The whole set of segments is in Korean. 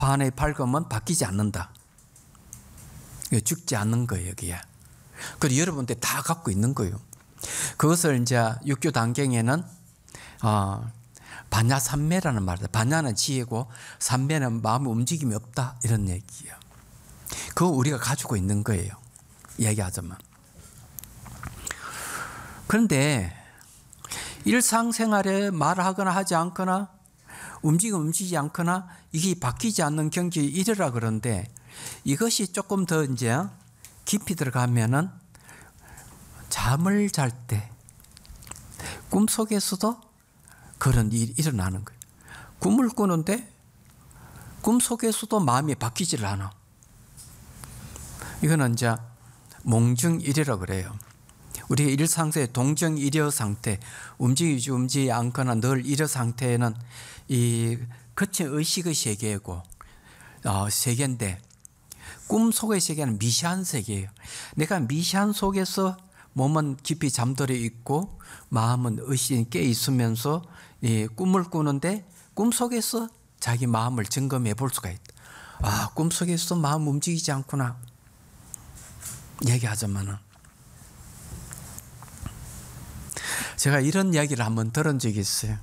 판에 밝으면 바뀌지 않는다. 죽지 않는 거예요, 여기에. 그리고 여러분들 다 갖고 있는 거예요. 그것을 이제 육교 단경에는 반야 삼매라는 말이다. 반야는 지혜고 삼매는 마음의 움직임이 없다, 이런 얘기예요. 그거 우리가 가지고 있는 거예요, 얘기하자면. 그런데 일상생활에 말하거나 하지 않거나 움직이지 않거나 이게 바뀌지 않는 경지에 이르라 그러는데, 이것이 조금 더 이제 깊이 들어가면은 잠을 잘 때 꿈속에서도 그런 일이 일어나는 거예요. 꿈을 꾸는데 꿈속에서도 마음이 바뀌질 않아. 이거는 이제 몽중일이라고 그래요. 우리가 일상생의 동정일여 상태, 움직이지 않거나 늘 일여 상태에는 이 거친 의식의 세계고 세계인데, 꿈속의 세계는 미시한 세계예요. 내가 미시한 속에서 몸은 깊이 잠들어 있고 마음은 의식이 깨 있으면서 이 꿈을 꾸는데, 꿈속에서 자기 마음을 점검해 볼 수가 있다. 꿈속에서 마음 움직이지 않구나, 얘기하자면은. 제가 이런 이야기를 한번 들은 적이 있어요.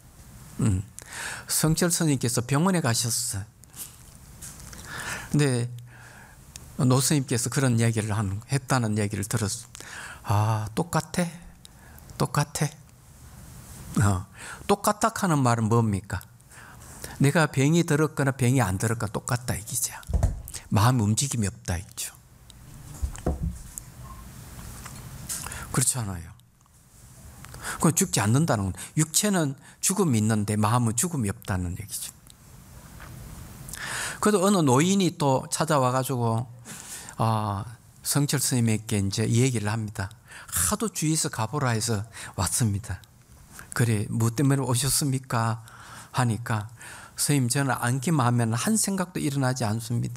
성철 스님께서 병원에 가셨어요. 근데 노 스님께서 그런 이야기를 했다는 이야기를 들었어요. 똑같아. 똑같다 하는 말은 뭡니까? 내가 병이 들었거나 병이 안 들었거나 똑같다, 이기죠. 마음 움직임이 없다, 이죠. 그렇지 않아요. 그건 죽지 않는다는 건, 육체는 죽음이 있는데 마음은 죽음이 없다는 얘기죠. 그래도 어느 노인이 또 찾아와가지고 성철 스님에게 이제 이 얘기를 합니다. 하도 주위에서 가보라 해서 왔습니다. 그래, 뭐 때문에 오셨습니까? 하니까, 스님, 저는 안기만 하면 한 생각도 일어나지 않습니다.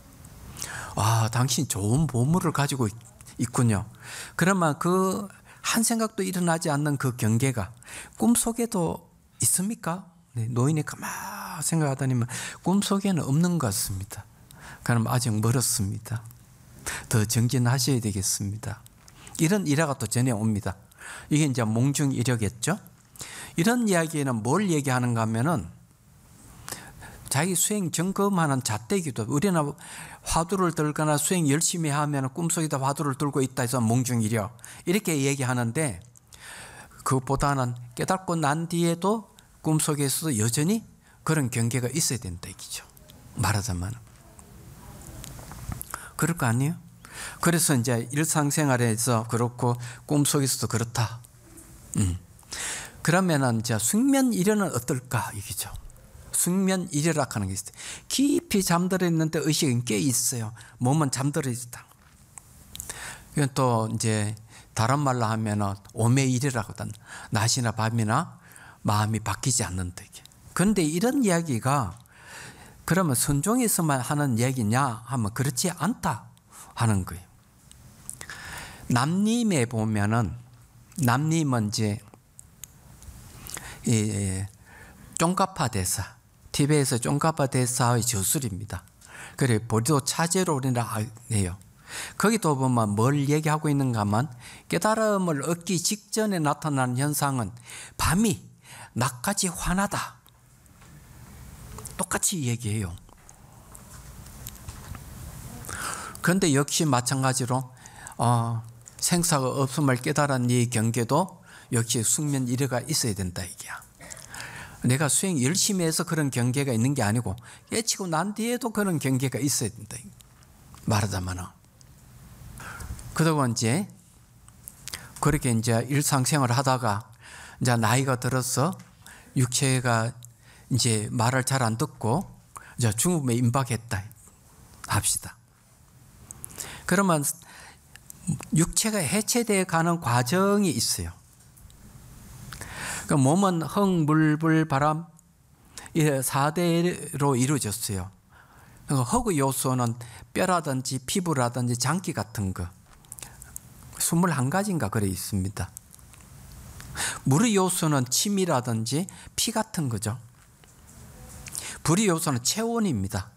당신 좋은 보물을 가지고 있군요. 그러면 그 한 생각도 일어나지 않는 그 경계가 꿈속에도 있습니까? 네, 노인이 가만히 생각하더니만 꿈속에는 없는 것 같습니다. 그럼 아직 멀었습니다. 더 정진하셔야 되겠습니다. 이런 일화가 또 전해옵니다. 이게 이제 몽중일화겠죠? 이런 이야기는 뭘 얘기하는가 하면은 자기 수행 점검하는 잣대기도, 우리는 화두를 들거나 수행 열심히 하면 꿈속에다 화두를 들고 있다 해서 몽중일화 이렇게 얘기하는데, 그것보다는 깨닫고 난 뒤에도 꿈속에서도 여전히 그런 경계가 있어야 된다, 얘기죠. 말하자면. 그럴 거 아니에요? 그래서 이제 일상생활에서 그렇고 꿈속에서도 그렇다. 그러면은 이제 숙면일화는 어떨까, 얘기죠. 숙면일화라 하는 게 있어요. 깊이 잠들어 있는데 의식은 깨 있어요. 몸은 잠들어 있다. 이건 또 이제 다른 말로 하면은 오매일화라거든. 낮이나 밤이나 마음이 바뀌지 않는다. 그런데 이런 이야기가 그러면 선종에서만 하는 얘기냐 하면 그렇지 않다 하는 거예요. 남림에 보면은, 남림은 이제 쫑가파 대사, 티베트에서 쫑가파 대사의 저술입니다. 그래, 보리도 차제로리라 해요. 거기도 보면 뭘 얘기하고 있는가 하면, 깨달음을 얻기 직전에 나타나는 현상은 밤이 낮까지 환하다, 똑같이 얘기해요. 그런데 역시 마찬가지로 생사가 없음을 깨달은 이 경계도 역시 숙면일화가 있어야 된다, 이게야. 내가 수행 열심히 해서 그런 경계가 있는 게 아니고 깨치고 난 뒤에도 그런 경계가 있어야 된다, 말하자면. 그러고 이제 그렇게 이제 일상생활을 하다가 이제 나이가 들어서 육체가 이제 말을 잘 안 듣고 이제 죽음에 임박했다 합시다. 그러면 육체가 해체되어 가는 과정이 있어요. 그러니까 몸은 흥, 물, 불, 바람 이 4대로 이루어졌어요. 그러니까 허구 요소는 뼈라든지 피부라든지 장기 같은 거 21가지인가 그래 있습니다. 물의 요소는 침이라든지 피 같은 거죠. 불의 요소는 체온입니다.